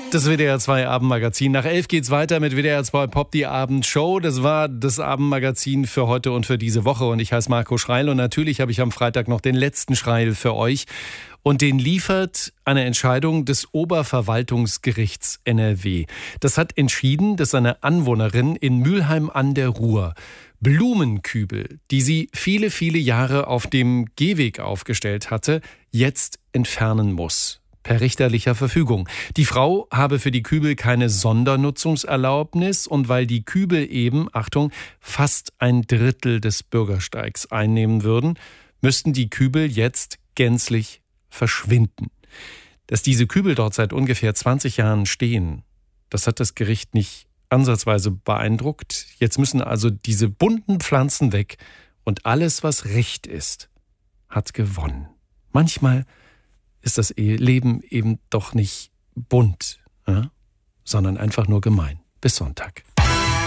Das WDR 2 Abendmagazin. Nach 11 geht's weiter mit WDR 2 Pop, die Abendshow. Das war das Abendmagazin für heute und für diese Woche. Und ich heiße Marco Schreil. Und natürlich habe ich am Freitag noch den letzten Schreil für euch. Und den liefert eine Entscheidung des Oberverwaltungsgerichts NRW. Das hat entschieden, dass eine Anwohnerin in Mülheim an der Ruhr Blumenkübel, die sie viele, viele Jahre auf dem Gehweg aufgestellt hatte, jetzt entfernen muss. Per richterlicher Verfügung. Die Frau habe für die Kübel keine Sondernutzungserlaubnis und weil die Kübel eben, Achtung, fast 1/3 des Bürgersteigs einnehmen würden, müssten die Kübel jetzt gänzlich verschwinden. Dass diese Kübel dort seit ungefähr 20 Jahren stehen, das hat das Gericht nicht ansatzweise beeindruckt. Jetzt müssen also diese bunten Pflanzen weg und alles, was recht ist, hat gewonnen. Manchmal ist das Leben eben doch nicht bunt, ja? Sondern einfach nur gemein. Bis Sonntag.